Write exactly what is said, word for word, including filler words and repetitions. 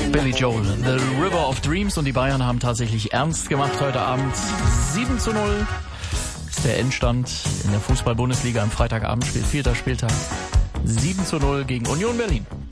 Billy Joel, The River of Dreams, und die Bayern haben tatsächlich ernst gemacht heute Abend. sieben zu null ist der Endstand in der Fußball-Bundesliga am Freitagabendspiel, vierter Spieltag. sieben zu null gegen Union Berlin.